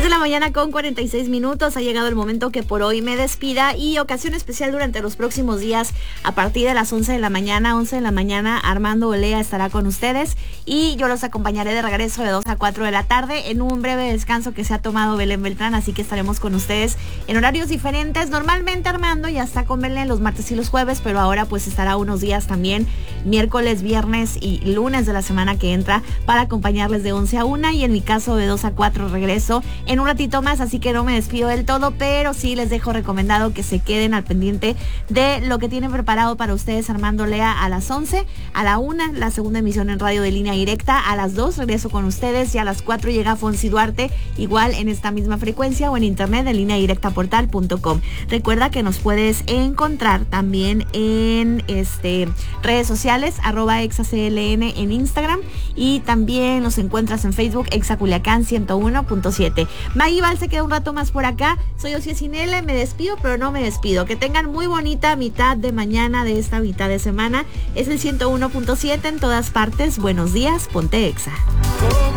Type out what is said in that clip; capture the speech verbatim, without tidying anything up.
de la mañana con cuarenta y seis minutos. Ha llegado el momento que por hoy me despida y ocasión especial durante los próximos días a partir de las once de la mañana, once de la mañana, Armando Olea estará con ustedes y yo los acompañaré de regreso de dos a cuatro de la tarde en un breve descanso que se ha tomado Belén Beltrán, así que estaremos con ustedes en horarios diferentes. Normalmente Armando ya está con Belén los martes y los jueves, pero ahora pues estará unos días también, miércoles, viernes y lunes de la semana que entra, para acompañarles de once a una y en mi caso de dos a cuatro regreso en un ratito más, así que no me despido del todo, pero sí les dejo recomendado que se queden al pendiente de lo que tiene preparado para ustedes Armando Olea a las once, a la una la segunda emisión en radio de línea directa, a las dos regreso con ustedes y a las cuatro llega Fonsi Duarte, igual en esta misma frecuencia o en internet en línea directa portal punto com. Recuerda que nos puedes encontrar también en este redes sociales, arroba exacln en Instagram y también nos encuentras en Facebook, Exa Culiacán ciento uno punto siete. Maggie Val se queda un rato más por acá. Soy Ociel Cinele, me despido, pero no me despido. Que tengan muy bonita mitad de mañana de esta mitad de semana. Es el ciento uno punto siete en todas partes. Buenos días, ponte Exa.